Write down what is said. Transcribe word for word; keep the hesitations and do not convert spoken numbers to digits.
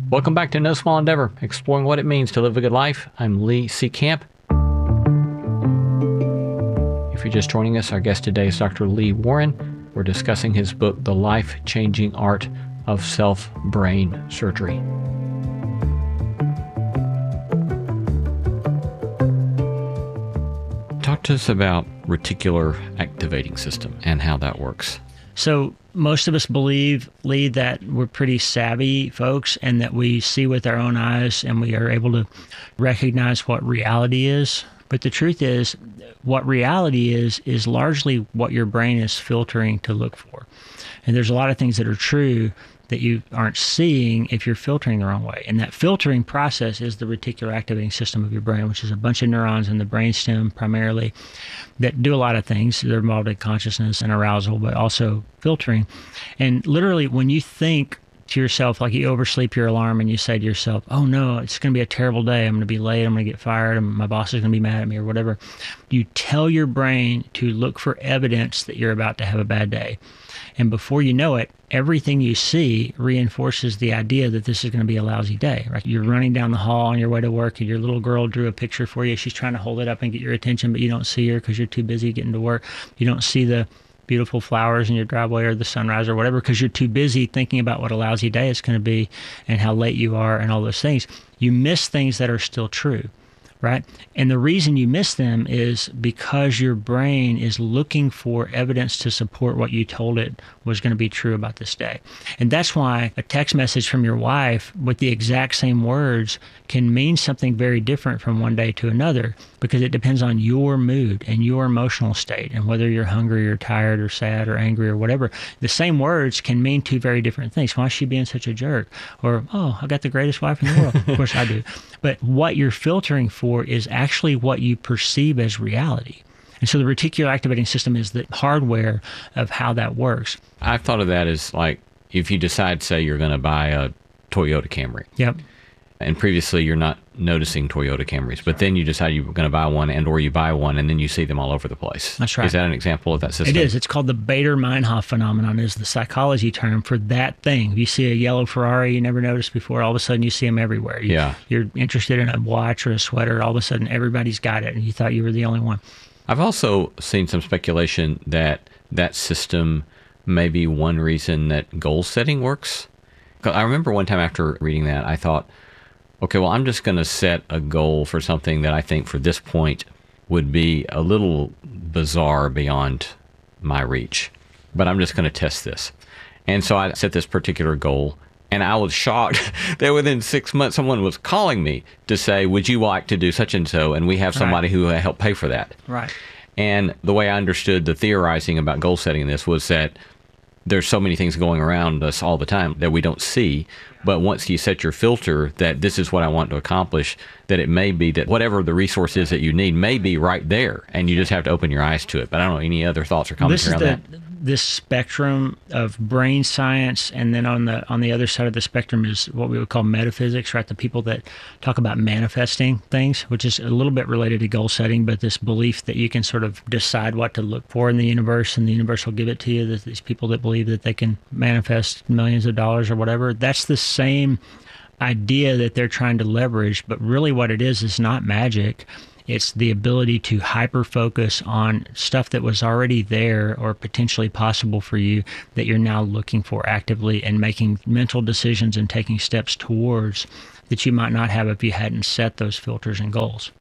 Welcome back to No Small Endeavor, exploring what it means to live a good life. I'm Lee C. Camp. If you're just joining us, our guest today is Doctor Lee Warren. We're discussing his book, The Life-Changing Art of Self-Brain Surgery. Talk to us about reticular activating system and how that works. So most of us believe, Lee, that we're pretty savvy folks and that we see with our own eyes and we are able to recognize what reality is. But the truth is, what reality is, is largely what your brain is filtering to look for. And there's a lot of things that are true that you aren't seeing if you're filtering the wrong way. And that filtering process is the reticular activating system of your brain, which is a bunch of neurons in the brainstem primarily that do a lot of things. They're involved in consciousness and arousal, but also filtering. And literally, when you think to yourself, like you oversleep your alarm and you say to yourself, oh no, it's going to be a terrible day. I'm going to be late. I'm going to get fired. And my boss is going to be mad at me or whatever. You tell your brain to look for evidence that you're about to have a bad day. And before you know it, everything you see reinforces the idea that this is going to be a lousy day, right? You're running down the hall on your way to work and your little girl drew a picture for you. She's trying to hold it up and get your attention, but you don't see her because you're too busy getting to work. You don't see the beautiful flowers in your driveway or the sunrise or whatever because you're too busy thinking about what a lousy day it's going to be and how late you are and all those things. You miss things that are still true, right? And the reason you miss them is because your brain is looking for evidence to support what you told it was going to be true about this day. And that's why a text message from your wife with the exact same words can mean something very different from one day to another because it depends on your mood and your emotional state and whether you're hungry or tired or sad or angry or whatever. The same words can mean two very different things. Why is she being such a jerk? Or, oh, I got the greatest wife in the world. Of course I do. But what you're filtering for is actually what you perceive as reality. And so the reticular activating system is the hardware of how that works. I've thought of that as like if you decide, say, you're going to buy a Toyota Camry. Yep. And previously you're not noticing Toyota Camrys, but then you decide you're going to buy one and or you buy one and then you see them all over the place. That's right. Is that an example of that system? It is. It's called the Bader-Meinhof phenomenon is the psychology term for that thing. If you see a yellow Ferrari you never noticed before, all of a sudden you see them everywhere. You, yeah. You're interested in a watch or a sweater, all of a sudden everybody's got it and you thought you were the only one. I've also seen some speculation that that system may be one reason that goal setting works. I remember one time after reading that, I thought, okay, well, I'm just going to set a goal for something that I think for this point would be a little bizarre beyond my reach, but I'm just going to test this. And so I set this particular goal, and I was shocked that within six months, someone was calling me to say, would you like to do such and so? And we have somebody right. who helped pay for that. Right. And the way I understood the theorizing about goal setting in this was that there's so many things going around us all the time that we don't see. But once you set your filter that this is what I want to accomplish, that it may be that whatever the resource is that you need may be right there, and you just have to open your eyes to it. But I don't know, any other thoughts or comments around that? This spectrum of brain science, and then on the on the other side of the spectrum is what we would call metaphysics, right? The people that talk about manifesting things, which is a little bit related to goal setting, but this belief that you can sort of decide what to look for in the universe, and the universe will give it to you. That these people that believe that they can manifest millions of dollars or whatever, that's the same idea that they're trying to leverage. But really, what it is is not magic. It's the ability to hyper-focus on stuff that was already there or potentially possible for you that you're now looking for actively and making mental decisions and taking steps towards that you might not have if you hadn't set those filters and goals.